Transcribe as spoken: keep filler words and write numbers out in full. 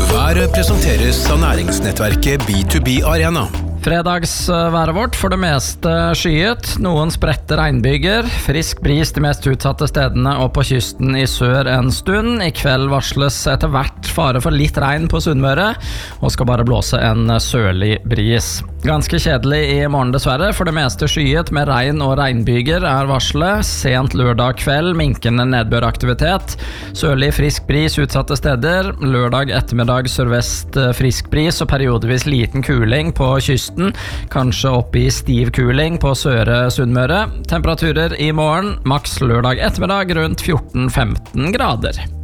Været presenteres av næringsnettverket B to B Arena. Fredagsværet vårt for det meste skyet, noen spredte regnbyger, frisk bris de mest utsatte stedene og på kysten i sør en stund. I kveld varsles etter hvert fare for litt regn på Sunnmøre, og skal bare blåse en sørlig bris. Ganske kjedelig i morgen dessverre, for det meste skyet med regn og regnbyger er varselet. Sent lørdag kveld, minkende nedbøraktivitet, sørlig frisk bris utsatte steder, lørdag ettermiddag sørvest frisk bris og periodevis liten kuling på kysten. Kanskje opp i stiv kuling på Søre Sunnmøre. Temperaturer i morgen, maks lørdag ettermiddag rundt fjorten til femten grader.